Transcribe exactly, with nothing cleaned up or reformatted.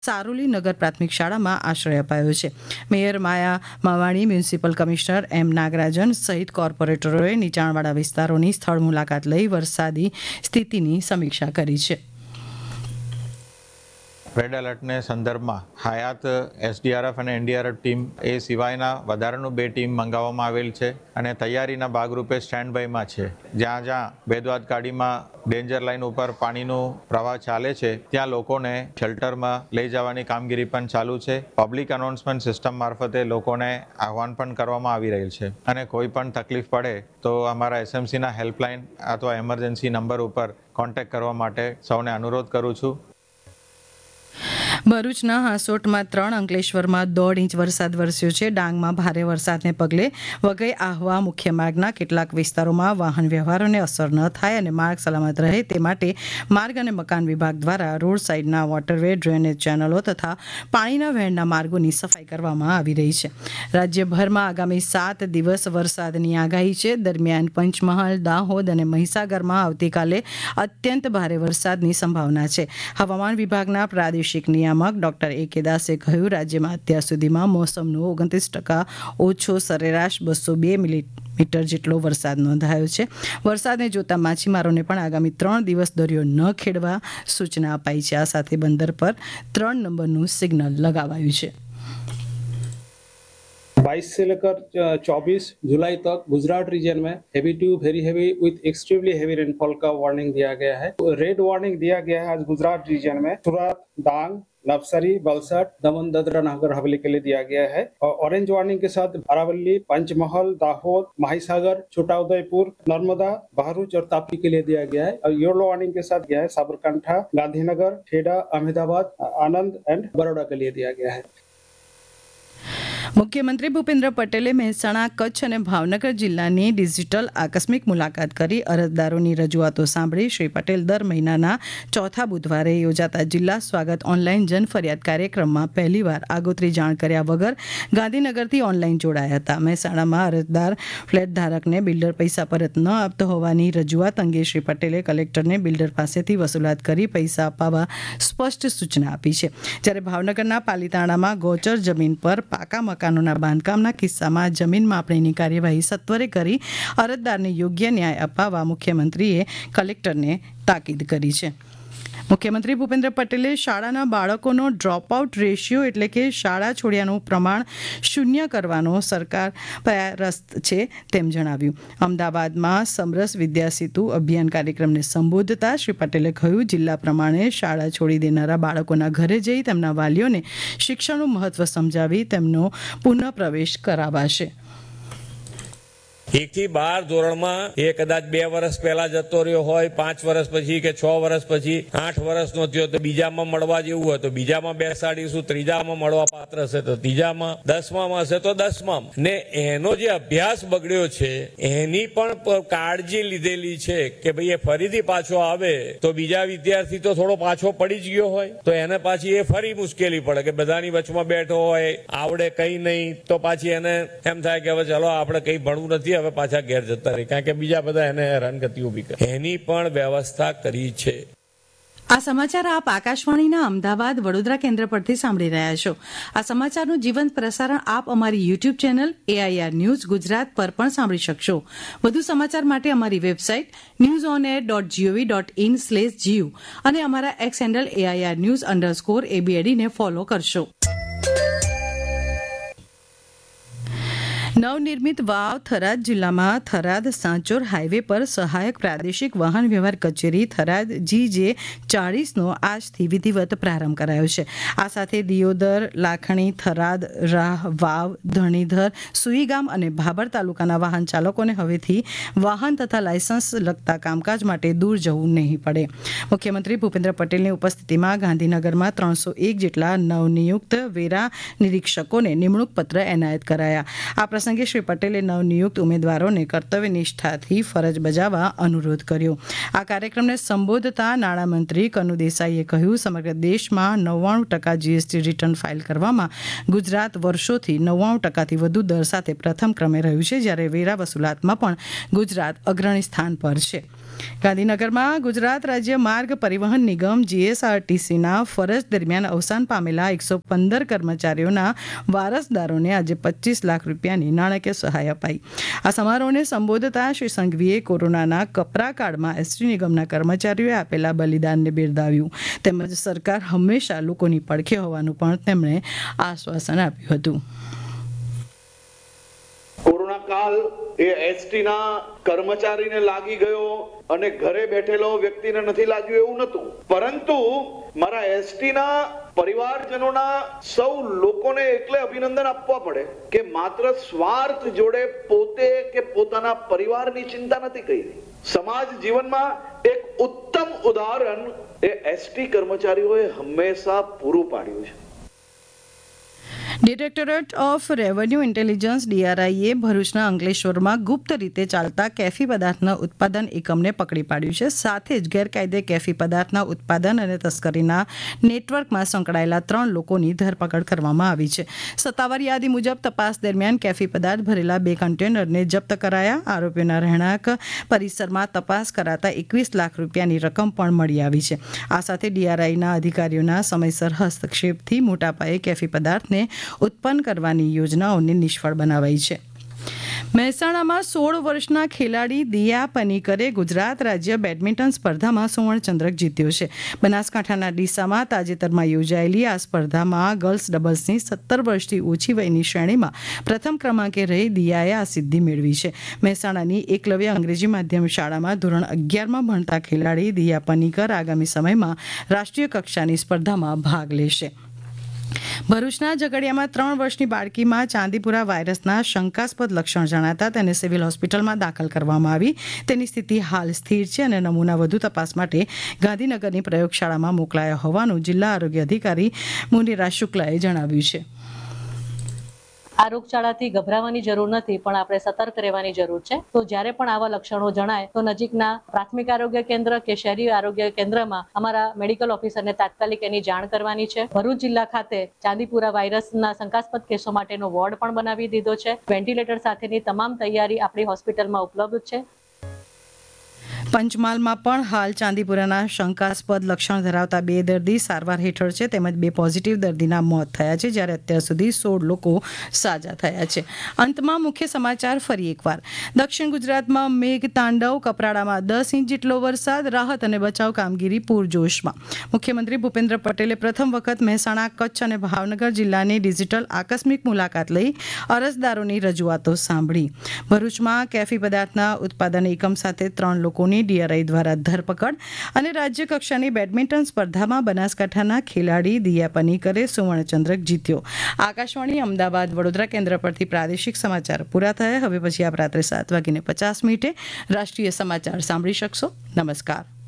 સારોલી નગર પ્રાથમિક શાળામાં આશ્રય અપાયો છે. મેયર માયા માવાણી, મ્યુનિસિપલ કમિશનર એમ નાગરાજન સહિત કોર્પોરેટરોએ નીચાણવાળા વિસ્તારોની સ્થળ મુલાકાત લઈ વરસાદી સ્થિતિની સમીક્ષા કરી છે. રેડ એલર્ટને સંદર્ભમાં હયાત એસડીઆરએફ અને એનડીઆરએફ ટીમ એ સિવાયના વધારાનું બે ટીમ મંગાવવામાં આવેલ છે અને તૈયારીના ભાગરૂપે સ્ટેન્ડ બાયમાં છે. જ્યાં જ્યાં બેદવાદ ગાડીમાં ડેન્જર લાઇન ઉપર પાણીનો પ્રવાહ ચાલે છે ત્યાં લોકોને શેલ્ટરમાં લઈ જવાની કામગીરી પણ ચાલુ છે. પબ્લિક અનાઉન્સમેન્ટ સિસ્ટમ મારફતે લોકોને આહવાન પણ કરવામાં આવી રહેલ છે અને કોઈ પણ તકલીફ પડે તો અમારા એસએમસીના હેલ્પલાઇન અથવા એમરજન્સી નંબર ઉપર કોન્ટેક્ટ કરવા માટે સૌને અનુરોધ કરું છું. ભરૂચના હાંસોટમાં ત્રણ, અંકલેશ્વરમાં દોઢ ઇંચ વરસાદ વરસ્યો છે. ડાંગમાં ભારે વરસાદને પગલે વઘઈ આહવા મુખ્ય માર્ગના કેટલાક વિસ્તારોમાં વાહન વ્યવહારોને અસર ન થાય અને માર્ગ સલામત રહે તે માટે માર્ગ અને મકાન વિભાગ દ્વારા રોડ સાઇડના વોટરવે, ડ્રેનેજ ચેનલો તથા પાણીના વહેણના માર્ગોની સફાઈ કરવામાં આવી રહી છે. રાજ્યભરમાં આગામી સાત દિવસ વરસાદની આગાહી છે. દરમિયાન પંચમહાલ, દાહોદ અને મહીસાગરમાં આવતીકાલે અત્યંત ભારે વરસાદની સંભાવના છે. હવામાન વિભાગના પ્રાદેશિક નિયામક ડોક્ટર એ કે દાસે કહ્યું, રાજ્યમાં અત્યાર સુધીમાં મોસમનો ઓગણત્રીસ ટકા ઓછો સરેરાશ બસો બે મિલીમીટર જેટલો વરસાદ નોંધાયો છે. વરસાદને જોતા માછીમારોને પણ આગામી ત્રણ દિવસ દરિયો ન ખેડવા સૂચના અપાઈ છે. આ સાથે બંદર પર ત્રણ નંબરનું સિગ્નલ લગાવાયું છે. बाईस से लेकर चौबीस जुलाई तक गुजरात रीजन में heavy to very heavy with extremely heavy rainfall का वार्निंग दिया गया है. रेड वार्निंग दिया गया है आज गुजरात रीजन में सूरत, डांग, नवसारी, वलसाड, दमन, दादरा नगर हवेली के लिए दिया गया है. और ऑरेंज वार्निंग के साथ अरावली, पंचमहल, दाहोद, महासागर, छोटाउदेपुर, नर्मदा, बहरूच और तापी के लिए दिया गया है. और येलो वार्निंग के साथ गया है साबरकांठा, गांधीनगर, खेड़ा, अहमदाबाद, आनंद एंड बड़ौदा के लिए दिया गया है. મુખ્યમંત્રી ભૂપેન્દ્ર પટેલે મહેસાણા, કચ્છ અને ભાવનગર જિલ્લાની ડિજિટલ આકસ્મિક મુલાકાત કરી અરજદારોની રજૂઆતો સાંભળી. શ્રી પટેલ દર મહિનાના ચોથા બુધવારે યોજાતા જિલ્લા સ્વાગત ઓનલાઈન જન ફરિયાદ કાર્યક્રમમાં પહેલીવાર આગોતરી જાણ કર્યા વગર ગાંધીનગરથી ઓનલાઈન જોડાયા હતા. મહેસાણામાં અરજદાર ફ્લેટ ધારકને બિલ્ડર પૈસા પરત ન આપતો હોવાની રજૂઆત અંગે શ્રી પટેલે કલેક્ટરને બિલ્ડર પાસેથી વસૂલાત કરી પૈસા અપાવવા સ્પષ્ટ સૂચના આપી છે. જ્યારે ભાવનગરના પાલીતાણામાં ગોચર જમીન પર પાકા મકાનોના બાંધકામના કિસ્સામાં જમીન માપણીની કાર્યવાહી સત્વરે કરી અરજદારને યોગ્ય ન્યાય અપાવવા મુખ્યમંત્રીએ કલેક્ટરને તાકીદ કરી છે. મુખ્યમંત્રી ભૂપેન્દ્ર પટેલે શાળાના બાળકોનો ડ્રોપઆઉટ રેશિયો એટલે કે શાળા છોડ્યાનું પ્રમાણ શૂન્ય કરવાનો સરકાર પ્રયાસરત છે તેમ જણાવ્યું. અમદાવાદમાં સમરસ વિદ્યા સેતુ અભિયાન કાર્યક્રમને સંબોધતા શ્રી પટેલે કહ્યું, જિલ્લા પ્રમાણે શાળા છોડી દેનારા બાળકોના ઘરે જઈ તેમના વાલીઓને શિક્ષણનું મહત્વ સમજાવી તેમનો પુનઃ પ્રવેશ કરાવાશે. એક થી બાર ધોરણમાં એ કદાચ બે વર્ષ પહેલા જતો રહ્યો હોય, પાંચ વર્ષ પછી કે છ વર્ષ પછી આઠ વર્ષનો થયો તો બીજામાં મળવા જેવું હોય તો બીજામાં બેસાડીશું, ત્રીજામાં મળવા પાત્ર હશે તો ત્રીજામાં, દસમામાં હશે તો દસમામાં. ને એનો જે અભ્યાસ બગડ્યો છે એની પણ કાળજી લીધેલી છે કે ભાઈ એ ફરીથી પાછો આવે તો બીજા વિદ્યાર્થી તો થોડો પાછો પડી જ ગયો હોય તો એને પાછી એ ફરી મુશ્કેલી પડે કે બધાની વચમાં બેઠો હોય, આવડે કઈ નહીં તો પાછી એને એમ થાય કે હવે ચલો આપણે કઈ ભણવું નથી, હવે પાછા ઘેર જતા રહી, કારણ કે બીજા બધા એને હેરાનગતિ ઉભી કરે. એની પણ વ્યવસ્થા કરી છે. આ સમાચાર આપ આકાશવાણીના અમદાવાદ, વડોદરા કેન્દ્ર પરથી સાંભળી રહ્યા છો. આ સમાચારનું જીવંત પ્રસારણ આપ અમારી YouTube channel AIR news Gujarat પર પણ સાંભળી શકશો. વધુ સમાચાર માટે અમારી website news on air dot GOV dot in slash GU અને અમારા x handle AIR news underscore એબીએડીને follow કરશો. નવનિર્મિત વાવ થરાદ જિલ્લામાં થરાદ સાંચોર હાઈવે પર સહાયક પ્રાદેશિક વાહન વ્યવહાર કચેરી થરાદ જી જે ચાળીસનો આજથી વિધિવત પ્રારંભ કરાયો છે. આ સાથે દિયોદર, લાખણી, થરાદ, રાહ, વાવ, ધણીધર, સુઈગામ અને ભાભર તાલુકાના વાહન ચાલકોને હવેથી વાહન તથા લાયસન્સ લગતા કામકાજ માટે દૂર જવું નહીં પડે. મુખ્યમંત્રી ભૂપેન્દ્ર પટેલની ઉપસ્થિતિમાં ગાંધીનગરમાં ત્રણસો એક જેટલા નવનિયુક્ત વેરા નિરીક્ષકોને નિમણૂક પત્ર એનાયત કરાયા. આ પ્રસંગે શ્રી પટેલે નવનિયુક્ત ઉમેદવારોને કર્તવ્યનિષ્ઠાથી ફરજ બજાવવા અનુરોધ કર્યો. આ કાર્યક્રમને સંબોધતા નાણામંત્રી કનુ દેસાઈએ કહ્યું, સમગ્ર દેશમાં નવ્વાણું ટકા જીએસટી રિટર્ન ફાઇલ કરવામાં ગુજરાત વર્ષોથી નવ્વાણું ટકાથી વધુ દર સાથે પ્રથમ ક્રમે રહ્યું છે, જ્યારે વેરા વસૂલાતમાં પણ ગુજરાત અગ્રણી સ્થાન પર છે. ગાંધીનગરમાં ગુજરાત રાજ્ય માર્ગ પરિવહન નિગમ જીએસઆરટીસીના ફરજ દરમિયાન અવસાન પામેલા એકસો પંદર કર્મચારીઓના વારસદારોને આજે પચીસ લાખ રૂપિયાની નાણાકીય સહાય અપાઈ. આ સમારોહને સંબોધતા શ્રી સંઘવીએ કોરોનાના કપરા કાળમાં એસટી નિગમના કર્મચારીઓએ આપેલા બલિદાનને બિરદાવ્યું તેમજ સરકાર હંમેશા લોકોની પડખે હોવાનું પણ તેમણે આશ્વાસન આપ્યું હતું. કોરોના કાળ એ એસટી ના કર્મચારીને લાગી ગયો અને ઘરે બેઠેલો વ્યક્તિને નથી લાગ્યું એવું નતું, પરંતુ મારા એસટી ના પરિવારજનોના સૌ લોકોને એટલે અભિનંદન આપવા પડે કે માત્ર સ્વાર્થ જોડે પોતે કે પોતાના પરિવારની ચિંતા નથી કરી. સમાજ જીવનમાં એક ઉત્તમ ઉદાહરણ એ એસટી કર્મચારીઓએ હંમેશા પૂરું પાડ્યું છે. ડિરેક્ટરેટ ઓફ રેવન્યુ ઇન્ટેલિજન્સ ડીઆરઆઈએ ભરૂચના અંકલેશ્વરમાં ગુપ્ત રીતે ચાલતા કેફી પદાર્થના ઉત્પાદન એકમને પકડી પાડ્યું છે. સાથે જ ગેરકાયદે કેફી પદાર્થના ઉત્પાદન અને તસ્કરીના નેટવર્કમાં સંકળાયેલા ત્રણ લોકોની ધરપકડ કરવામાં આવી છે. સત્તાવાર યાદી મુજબ તપાસ દરમિયાન કેફી પદાર્થ ભરેલા બે કન્ટેનરને જપ્ત કરાયા. આરોપીઓના રહેણાંક પરિસરમાં તપાસ કરાતા એકવીસ લાખ રૂપિયાની રકમ પણ મળી આવી છે. આ સાથે ડીઆરઆઈના અધિકારીઓના સમયસર હસ્તક્ષેપથી મોટા પાયે કેફી પદાર્થને ઉત્પન્ન કરવાની યોજનાઓને નિષ્ફળ બનાવાઈ છે. મહેસાણામાં સોળ વર્ષના ખેલાડી દિયા પનીકરે ગુજરાત રાજ્ય બેડમિન્ટન સ્પર્ધામાં સુવર્ણચંદ્રક જીત્યો છે. બનાસકાંઠાના ડીસામાં તાજેતરમાં યોજાયેલી આ સ્પર્ધામાં ગર્લ્સ ડબલ્સની સત્તર વર્ષથી ઓછી વયની શ્રેણીમાં પ્રથમ ક્રમાંકે રહી દિયાએ આ સિદ્ધિ મેળવી છે. મહેસાણાની એકલવ્ય અંગ્રેજી માધ્યમ શાળામાં ધોરણ અગિયારમાં ભણતા ખેલાડી દિયા પનીકર આગામી સમયમાં રાષ્ટ્રીય કક્ષાની સ્પર્ધામાં ભાગ લેશે. ભરૂચના ઝઘડિયામાં ત્રણ વર્ષની બાળકીમાં ચાંદીપુરા વાયરસના શંકાસ્પદ લક્ષણ જણાતા તેને સિવિલ હોસ્પિટલમાં દાખલ કરવામાં આવી. તેની સ્થિતિ હાલ સ્થિર છે અને નમૂના વધુ તપાસ માટે ગાંધીનગરની પ્રયોગશાળામાં મોકલાયા હોવાનું જિલ્લા આરોગ્ય અધિકારી મુનિરાજ શુક્લાએ જણાવ્યું છે. આ રોગચાળાથી ગભરાવાની જરૂર નથી, પણ આપણે સતર્ક રહેવાની જરૂર છે. તો જ્યારે પણ આવા લક્ષણો જણાય તો નજીકના પ્રાથમિક આરોગ્ય કેન્દ્ર કે શહેરી આરોગ્ય કેન્દ્રમાં અમારા મેડિકલ ઓફિસરને તાત્કાલિક એની જાણ કરવાની છે. ભરૂચ જિલ્લા ખાતે ચાંદીપુરા વાયરસના શંકાસ્પદ કેસો માટેનો વોર્ડ પણ બનાવી દીધો છે. વેન્ટિલેટર સાથેની તમામ તૈયારી આપણી હોસ્પિટલમાં ઉપલબ્ધ છે. પંચમહાલમાં પણ હાલ ચાંદીપુરાના શંકાસ્પદ લક્ષણ ધરાવતા બે દર્દી સારવાર હેઠળ છે તેમજ બે પોઝિટિવ દર્દીના મોત થયા છે, જ્યારે અત્યાર સુધી સોળ લોકો સાજા થયા છે. અંતમાં મુખ્ય સમાચાર ફરી એકવાર. દક્ષિણ ગુજરાતમાં મેઘ તાંડવ, કપરાડામાં દસ ઇંચ જેટલો વરસાદ, રાહત અને બચાવ કામગીરી પૂરજોશમાં. મુખ્યમંત્રી ભૂપેન્દ્ર પટેલે પ્રથમ વખત મહેસાણા, કચ્છ અને ભાવનગર જિલ્લાની ડિજિટલ આકસ્મિક મુલાકાત લઈ અરજદારોની રજૂઆતો સાંભળી. ભરૂચમાં કેફી પદાર્થના ઉત્પાદન એકમ સાથે ત્રણ લોકોની ડીઆરઆઈ દ્વારા ધરપકડ. અને રાજ્ય કક્ષાની બેડમિન્ટન સ્પર્ધામાં બનાસકાંઠાના ખેલાડી દિયા પનીકરે સુવર્ણચંદ્રક જીત્યો. આકાશવાણી અમદાવાદ વડોદરા કેન્દ્ર પરથી પ્રાદેશિક સમાચાર પૂરા થયા. હવે પછી આપ રાત્રે સાત વાગીને પચાસ મિનિટે રાષ્ટ્રીય સમાચાર સાંભળી શકશો. નમસ્કાર.